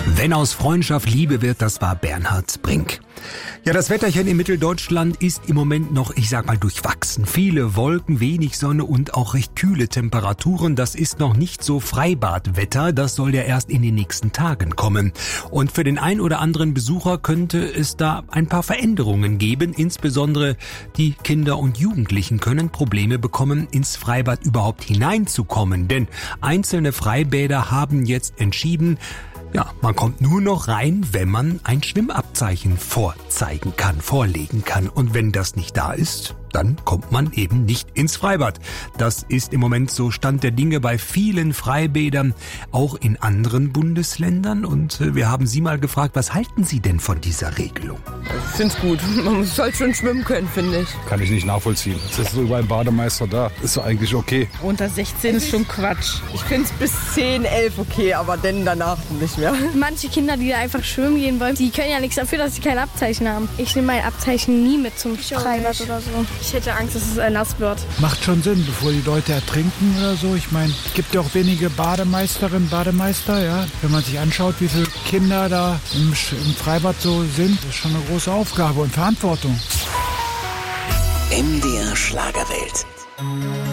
Wenn aus Freundschaft Liebe wird, das war Bernhard Brink. Ja, das Wetterchen in Mitteldeutschland ist im Moment noch, durchwachsen. Viele Wolken, wenig Sonne und auch recht kühle Temperaturen. Das ist noch nicht so Freibadwetter. Das soll ja erst in den nächsten Tagen kommen. Und für den ein oder anderen Besucher könnte es da ein paar Veränderungen geben. Insbesondere die Kinder und Jugendlichen können Probleme bekommen, ins Freibad überhaupt hineinzukommen. Denn einzelne Freibäder haben jetzt entschieden, man kommt nur noch rein, wenn man ein Schwimmabzeichen vorlegen kann. Und wenn das nicht da ist, dann kommt man eben nicht ins Freibad. Das ist im Moment so Stand der Dinge bei vielen Freibädern, auch in anderen Bundesländern. Und wir haben Sie mal gefragt, was halten Sie denn von dieser Regelung? Ich finde es gut. Man muss halt schon schwimmen können, finde ich. Kann ich nicht nachvollziehen. Es ist überall ein Bademeister da. Ist doch eigentlich okay. Unter 16 ist schon Quatsch. Ich finde es bis 10, 11 okay, aber dann danach nicht mehr. Manche Kinder, die da einfach schwimmen gehen wollen, die können ja nichts dafür, dass sie kein Abzeichen haben. Ich nehme mein Abzeichen nie mit zum Freibad oder so. Ich hätte Angst, dass es nass wird. Macht schon Sinn, bevor die Leute ertrinken oder so. Ich meine, es gibt ja auch wenige Bademeister, ja. Wenn man sich anschaut, wie viele Kinder da im Freibad so sind, ist schon eine große Aufgabe und Verantwortung. MDR Schlagerwelt.